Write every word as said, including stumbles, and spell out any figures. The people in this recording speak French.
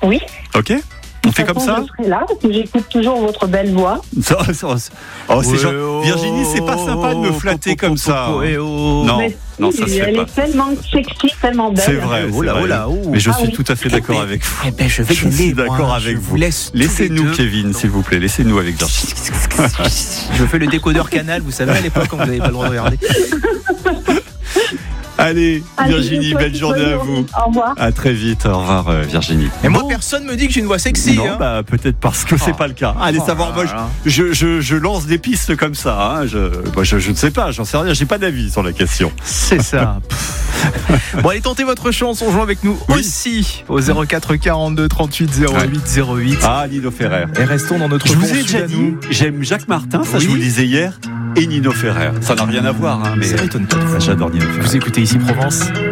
Oui. Ok. On fait comme ça. Je serai là parce que j'écoute toujours votre belle voix. Ça, ça, ça. Oh, c'est genre... oh, Virginie, c'est pas sympa de me flatter oh, comme oh, ça. oh, eh, oh. Non, Mais non, si, ça se fait elle pas. est tellement sexy, tellement belle. C'est vrai. Oh là, c'est vrai. oh là, oh. Mais je Ah suis oui. tout à fait d'accord avec vous. Eh ben, je vais Je suis gagner, d'accord moi. avec Je vous. laisse tous les Laissez-nous, deux. Kevin, s'il vous plaît. Laissez-nous avec Virginie. Je fais le décodeur canal, vous savez, à l'époque, quand vous n'avez pas le droit de regarder. Allez, Allez, Virginie, je vous souhaite belle journée à vous. Au revoir. À très vite. Au revoir, euh, Virginie. Et moi, Bon. personne me dit que j'ai une voix sexy. Non, hein. bah, peut-être parce que c'est Oh. pas le cas. Allez Oh savoir, là moi, là. je, je, je lance des pistes comme ça. Hein. Je, moi, je, je ne sais pas, j'en sais rien, j'ai pas d'avis sur la question. C'est ça. Bon, allez, tentez votre chance, on joue avec nous Oui. aussi au zéro quatre quarante-deux trente-huit zéro huit zéro huit. Ah, Nino Ferrer. Et restons dans notre Je vous bon ai déjà sud à dit, nous. j'aime Jacques Martin, ça Oui. je vous le disais hier, et Nino Ferrer. Ça n'a rien à voir, hein, mais Ça m'étonne pas de vous. j'adore Nino Ferrer. Vous écoutez ici Provence.